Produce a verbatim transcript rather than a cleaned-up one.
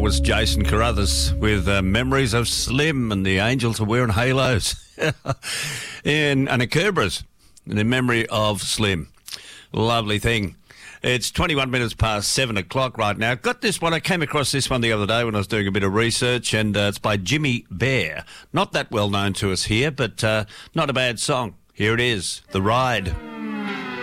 was Jason Carruthers with uh, Memories of Slim, and the Angels are wearing halos in, and a Cobras in memory of Slim. Lovely thing. It's twenty-one minutes past seven o'clock right now. Got this one. I came across this one the other day when I was doing a bit of research, and uh, it's by Jimmy Bear. Not that well known to us here, but uh, not a bad song. Here it is, The Ride.